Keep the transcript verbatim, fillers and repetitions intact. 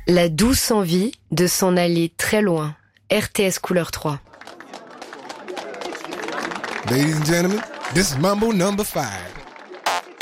La douce envie de s'en aller très loin. R T S couleur trois. Ladies and gentlemen, this is Mambo number five.